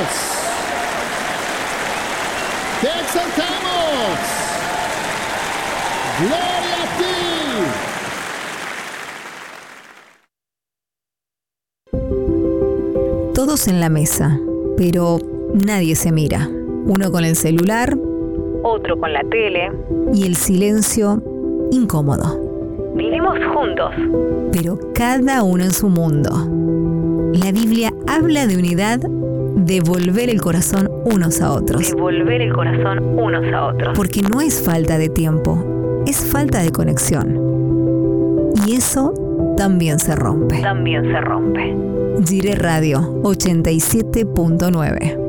¡Te exaltamos! ¡Gloria a ti! Todos en la mesa, pero nadie se mira. Uno con el celular, otro con la tele, y el silencio incómodo. Vivimos juntos, pero cada uno en su mundo. La Biblia habla de unidad, de volver el corazón unos a otros. Porque no es falta de tiempo, es falta de conexión. Y eso también se rompe. Jiré Radio 87.9.